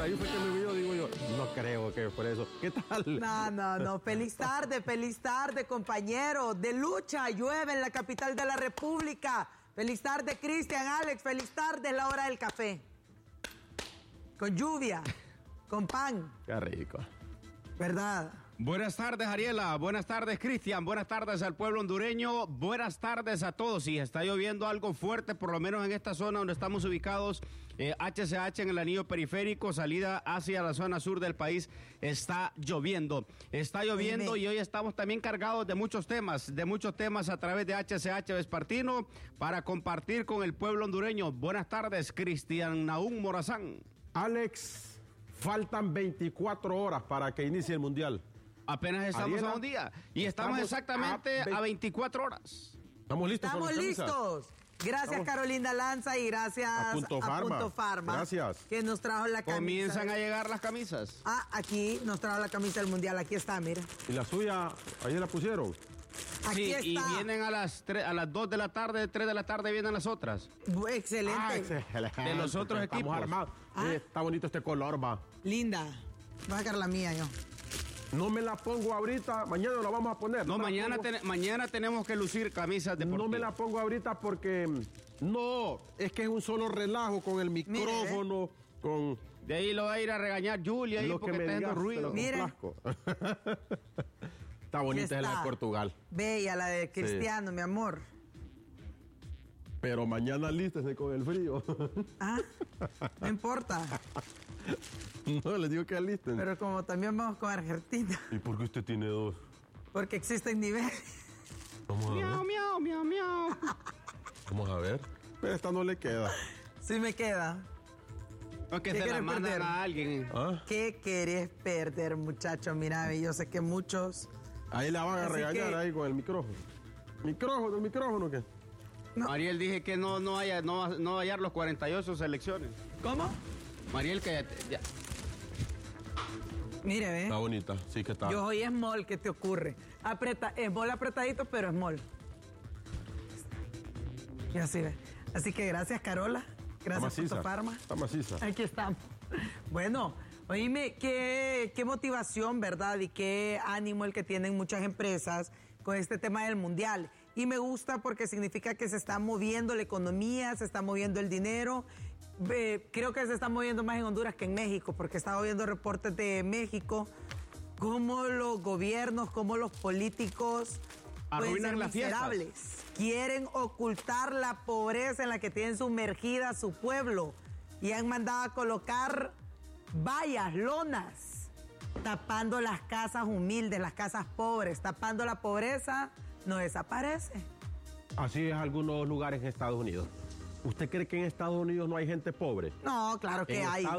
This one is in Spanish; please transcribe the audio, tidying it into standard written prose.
por ahí fue que me vio, digo yo, no creo que por eso. ¿Qué tal? No. Feliz tarde, compañero. De lucha, llueve en la capital de la República. Feliz tarde, Cristian, Alex. Feliz tarde, es la hora del café. Con lluvia, con pan. Qué rico. ¿Verdad? Buenas tardes, Ariela. Buenas tardes, Cristian. Buenas tardes al pueblo hondureño. Buenas tardes a todos. Si está lloviendo algo fuerte, por lo menos en esta zona donde estamos ubicados, HCH en el anillo periférico, salida hacia la zona sur del país, está lloviendo. Está lloviendo y hoy estamos también cargados de muchos temas a través de HCH Vespertino para compartir con el pueblo hondureño. Buenas tardes, Cristian Naún Morazán. Alex, faltan 24 horas para que inicie el Mundial. Apenas estamos Ariela, a un día y estamos exactamente a 24 horas. ¿Estamos listos? Estamos listos. Gracias, Carolina Lanza, y gracias a Punto Farma. Gracias. Que nos trajo la camisa. Comienzan a llegar las camisas. Aquí nos trajo la camisa del Mundial. Aquí está, mira. ¿Y la suya, ahí la pusieron? Aquí sí, está. Y vienen a las 2 de la tarde, 3 de la tarde vienen las otras. Excelente. Excelente. De los otros equipos. Estamos armados. Está bonito este color, va. Linda. Voy a sacar la mía yo. No me la pongo ahorita, mañana la vamos a poner. No, mañana tenemos que lucir camisas deportivas. No me la pongo ahorita porque es que es un solo relajo con el micrófono, con... De ahí lo va a ir a regañar Julia ahí porque está haciendo ruido. Miren. Está bonita es la de Portugal. Bella la de Cristiano, mi amor. Pero mañana lístese con el frío. No importa. No, les digo que alisten. Pero como también vamos con Argentina. ¿Y por qué usted tiene dos? Porque existen niveles. Vamos a ver. Miau. Vamos a ver. Pero esta no le queda. Sí me queda. No, que se la mandan a alguien. ¿Qué querés perder, muchacho? Mira, yo sé que muchos... Ahí la van a regañar ahí con el micrófono. ¿Micrófono qué? No. Mariel dije que no va a hallar los 48 selecciones. ¿Cómo? Mariel, que ya. Mire, ve. Está bonita, sí que está. Yo soy small, ¿qué te ocurre? Small apretadito, pero small. Y así ve. Así que gracias, Carola. Gracias, Punto Farma. Está maciza. Aquí estamos. Bueno, oíme, qué motivación, ¿verdad? Y qué ánimo el que tienen muchas empresas con este tema del Mundial. Y me gusta porque significa que se está moviendo la economía, se está moviendo el dinero. Creo que se está moviendo más en Honduras que en México, porque estaba viendo reportes de México, cómo los gobiernos, cómo los políticos arruinan las miserables. Quieren ocultar la pobreza en la que tienen sumergida a su pueblo y han mandado a colocar vallas, lonas, tapando las casas humildes, las casas pobres, tapando la pobreza, no desaparece. Así es algunos lugares en Estados Unidos. ¿Usted cree que en Estados Unidos no hay gente pobre? No, claro que hay.